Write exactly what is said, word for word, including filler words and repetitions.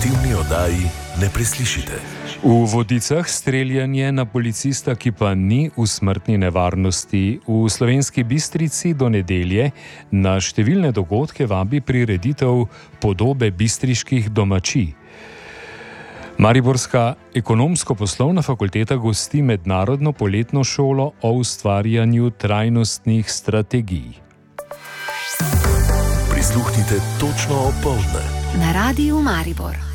informativni oddaji ne preslišite. V Vodicah streljanje na policista, ki pa ni v smrtni nevarnosti. V Slovenski Bistrici do nedelje na številne dogodke vabi prireditev Podobe bistriških domačij. Mariborska ekonomsko-poslovna fakulteta gosti mednarodno poletno šolo o ustvarjanju trajnostnih strategij. Prisluhnite točno opoldne na Radiu Maribor.